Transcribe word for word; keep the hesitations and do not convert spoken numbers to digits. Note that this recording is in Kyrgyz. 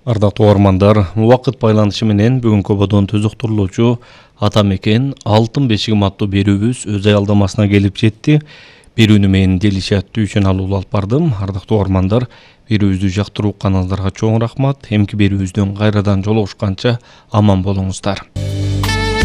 Ардактуу угармандар, убакыт байланышы менен бүгүнкү бодон түзүктүрүлүүчү Ата мекен Алтын бешигим аттуу берүүбүз өз аялдамасына келип жетти. Берүүнү мен Делишат Дүйшөн алуу алып бардым. Ардактуу угармандар, берүүбүздү жактырып укканыңыздарга чоң рахмат. Эмки берүүбүздөн кайрадан жолугушканча аман болуңуздар.